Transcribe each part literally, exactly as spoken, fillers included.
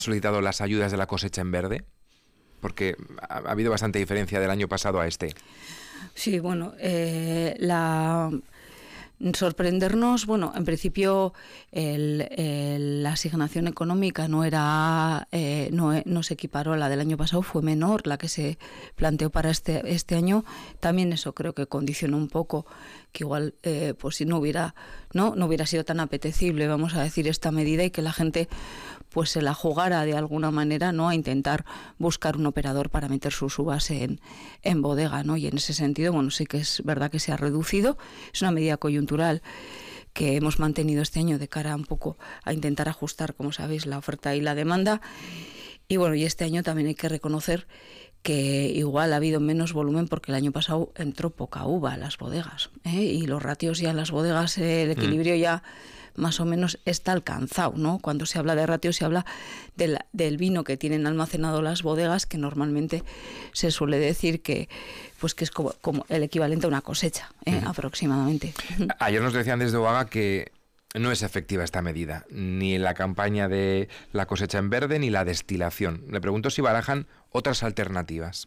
solicitado las ayudas de la cosecha en verde? Porque ha, ha habido bastante diferencia del año pasado a este. Sí, bueno, eh, la... sorprendernos, bueno, en principio el, el, la asignación económica no era, eh, no, no se equiparó a la del año pasado, fue menor la que se planteó para este, este año. También eso creo que condicionó un poco que igual, eh, pues si no hubiera, no, no hubiera sido tan apetecible, vamos a decir, esta medida, y que la gente pues se la jugara de alguna manera, ¿no?, a intentar buscar un operador para meter sus uvas en, en bodega, ¿no? Y en ese sentido, bueno, sí que es verdad que se ha reducido, es una medida coyuntural que hemos mantenido este año de cara un poco a intentar ajustar, como sabéis, la oferta y la demanda. Y bueno, y este año también hay que reconocer que igual ha habido menos volumen porque el año pasado entró poca uva a las bodegas, ¿eh? Y los ratios ya en las bodegas, eh, el equilibrio mm. ya más o menos está alcanzado, ¿no? Cuando se habla de ratios se habla del, del vino que tienen almacenado las bodegas, que normalmente se suele decir que pues que es como, como el equivalente a una cosecha, ¿eh? uh-huh. aproximadamente. Ayer nos decían desde Oaga que no es efectiva esta medida, ni la campaña de la cosecha en verde ni la destilación. Le pregunto si barajan otras alternativas.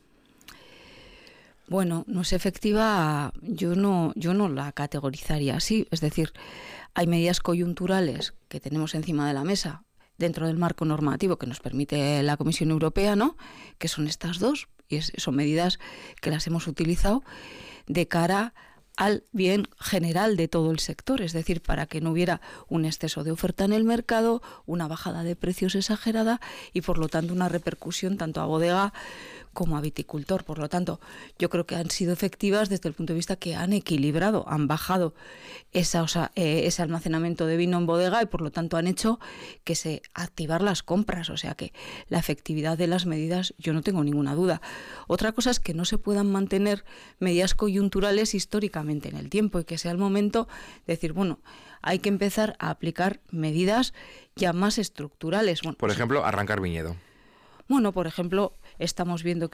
Bueno, no es efectiva, yo no, yo no la categorizaría así, es decir, hay medidas coyunturales que tenemos encima de la mesa dentro del marco normativo que nos permite la Comisión Europea, ¿no?, que son estas dos, y es, son medidas que las hemos utilizado de cara al bien general de todo el sector, es decir, para que no hubiera un exceso de oferta en el mercado, una bajada de precios exagerada y por lo tanto una repercusión tanto a bodega como a viticultor. Por lo tanto, yo creo que han sido efectivas desde el punto de vista que han equilibrado, han bajado esa, o sea, eh, ese almacenamiento de vino en bodega y por lo tanto han hecho que se activar las compras, o sea que la efectividad de las medidas yo no tengo ninguna duda. Otra cosa es que no se puedan mantener medidas coyunturales históricamente en el tiempo y que sea el momento de decir, bueno, hay que empezar a aplicar medidas ya más estructurales. Bueno, por ejemplo, arrancar viñedo. Bueno, por ejemplo, estamos viendo que